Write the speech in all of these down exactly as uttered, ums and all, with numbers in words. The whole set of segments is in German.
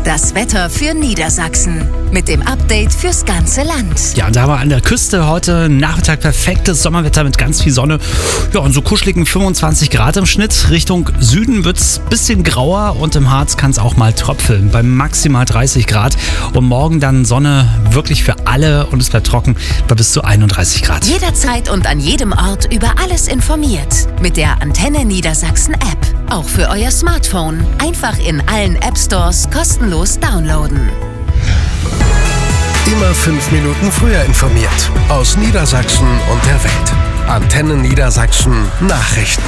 Das Wetter für Niedersachsen mit dem Update fürs ganze Land. Ja, und da war an der Küste heute Nachmittag perfektes Sommerwetter mit ganz viel Sonne. Ja, und so kuscheligen fünfundzwanzig Grad im Schnitt. Richtung Süden wird es ein bisschen grauer und im Harz kann es auch mal tröpfeln bei maximal dreißig Grad. Und morgen dann Sonne wirklich für alle und es bleibt trocken bei bis zu einunddreißig Grad. Jederzeit und an jedem Ort über alles informiert. Mit der Antenne Niedersachsen App. Auch für euer Smartphone. Einfach in allen App Stores kostenlos downloaden. Immer fünf Minuten früher informiert. Aus Niedersachsen und der Welt. Antenne Niedersachsen Nachrichten.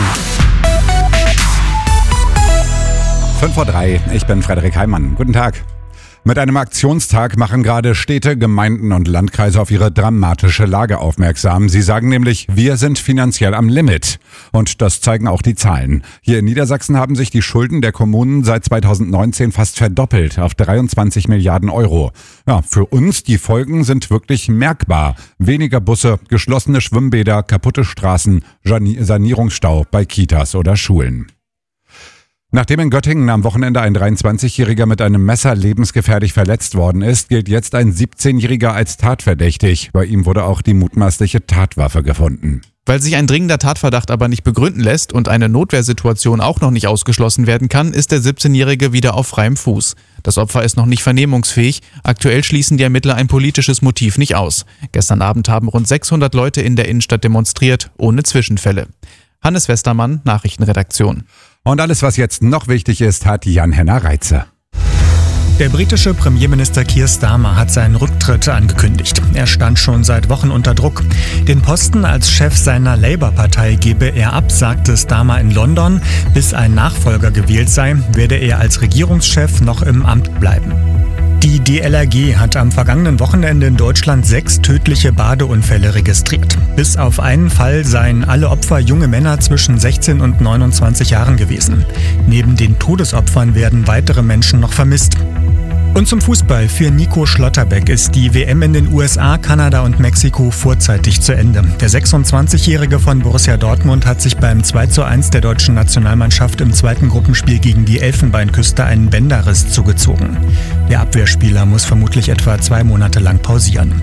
fünf vor drei, ich bin Frederik Heimann. Guten Tag. Mit einem Aktionstag machen gerade Städte, Gemeinden und Landkreise auf ihre dramatische Lage aufmerksam. Sie sagen nämlich, wir sind finanziell am Limit. Und das zeigen auch die Zahlen. Hier in Niedersachsen haben sich die Schulden der Kommunen seit zweitausendneunzehn fast verdoppelt auf dreiundzwanzig Milliarden Euro. Ja, für uns die Folgen sind wirklich merkbar. Weniger Busse, geschlossene Schwimmbäder, kaputte Straßen, Sanierungsstau bei Kitas oder Schulen. Nachdem in Göttingen am Wochenende ein dreiundzwanzigjähriger mit einem Messer lebensgefährlich verletzt worden ist, gilt jetzt ein siebzehnjähriger als tatverdächtig. Bei ihm wurde auch die mutmaßliche Tatwaffe gefunden. Weil sich ein dringender Tatverdacht aber nicht begründen lässt und eine Notwehrsituation auch noch nicht ausgeschlossen werden kann, ist der siebzehnjährige wieder auf freiem Fuß. Das Opfer ist noch nicht vernehmungsfähig. Aktuell schließen die Ermittler ein politisches Motiv nicht aus. Gestern Abend haben rund sechshundert Leute in der Innenstadt demonstriert, ohne Zwischenfälle. Hannes Westermann, Nachrichtenredaktion. Und alles, was jetzt noch wichtig ist, hat Jan-Henner Reitze. Der britische Premierminister Keir Starmer hat seinen Rücktritt angekündigt. Er stand schon seit Wochen unter Druck. Den Posten als Chef seiner Labour-Partei gebe er ab, sagte Starmer in London. Bis ein Nachfolger gewählt sei, werde er als Regierungschef noch im Amt bleiben. Die D L R G hat am vergangenen Wochenende in Deutschland sechs tödliche Badeunfälle registriert. Bis auf einen Fall seien alle Opfer junge Männer zwischen sechzehn und neunundzwanzig Jahren gewesen. Neben den Todesopfern werden weitere Menschen noch vermisst. Und zum Fußball. Für Nico Schlotterbeck ist die W M in den U S A, Kanada und Mexiko vorzeitig zu Ende. Der sechsundzwanzigjährige von Borussia Dortmund hat sich beim zwei zu eins der deutschen Nationalmannschaft im zweiten Gruppenspiel gegen die Elfenbeinküste einen Bänderriss zugezogen. Der Abwehrspieler muss vermutlich etwa zwei Monate lang pausieren.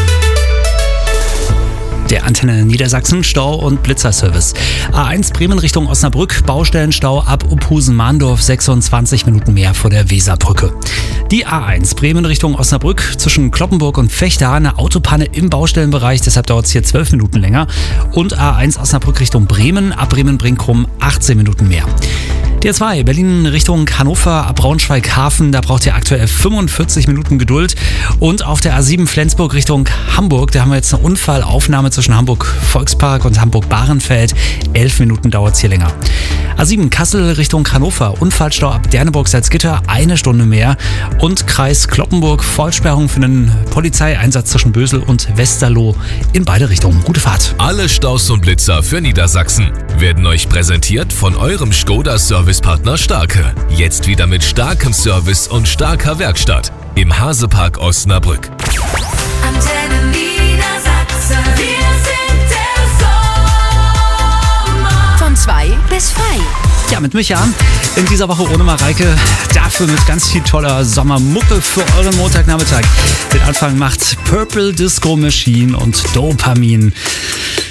Der Antenne Niedersachsen Stau- und Blitzerservice. A eins Bremen Richtung Osnabrück, Baustellenstau ab Uphusen-Mahndorf, sechsundzwanzig Minuten mehr vor der Weserbrücke. Die A eins Bremen Richtung Osnabrück zwischen Kloppenburg und Vechta, eine Autopanne im Baustellenbereich, deshalb dauert es hier zwölf Minuten länger. Und A eins Osnabrück Richtung Bremen, ab Bremen-Brinkum achtzehn Minuten mehr. D R zwei Berlin Richtung Hannover, ab Braunschweig-Hafen, da braucht ihr aktuell fünfundvierzig Minuten Geduld. Und auf der A sieben Flensburg Richtung Hamburg, da haben wir jetzt eine Unfallaufnahme zwischen Hamburg-Volkspark und Hamburg-Bahrenfeld. elf Minuten dauert es hier länger. A sieben Kassel Richtung Hannover, Unfallstau ab Derneburg-Salzgitter, eine Stunde mehr. Und Kreis Cloppenburg, Vollsperrung für einen Polizeieinsatz zwischen Bösel und Westerlo in beide Richtungen. Gute Fahrt. Alle Staus und Blitzer für Niedersachsen werden euch präsentiert von eurem Skoda-Servicepartner Starke. Jetzt wieder mit starkem Service und starker Werkstatt im Hasepark Osnabrück. Antenne Niedersachsen. Wir sind der Sommer. Von zwei bis frei. Ja, mit Micha. In dieser Woche ohne Mareike. Dafür mit ganz viel toller Sommermucke für euren Montagnachmittag. Den Anfang macht Purple Disco Machine und Dopamin.